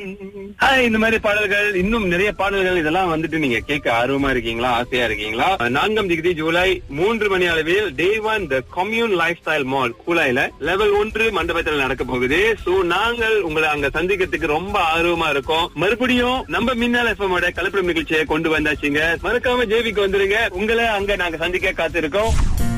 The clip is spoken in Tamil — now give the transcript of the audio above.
இந்த மாதிரி பாடல்கள், இன்னும் நிறைய பாடல்கள் இதெல்லாம் வந்துட்டு நீங்க கேட்க ஆர்வமா இருக்கீங்களா, ஆசையா இருக்கீங்களா? 4ஆம் தேதி ஜூலை 3 மணி அளவில் டே 1 தி commune life style mall கூலாயில level 1 மண்டபத்தில் நடக்க போகுது. சோ நாங்கள் உங்களை அங்க சந்திக்கிறதுக்கு ரொம்ப ஆர்வமா இருக்கோம். மறுபடியும் நம்ம மின்னல் எஃப்எம் கலப்படம் நிகழ்ச்சியை கொண்டு வந்தாச்சுங்க. மறக்காம ஜேபிக்கு வந்துருங்க. உங்களை அங்க நாங்க சந்திக்க காத்திருக்கோம்.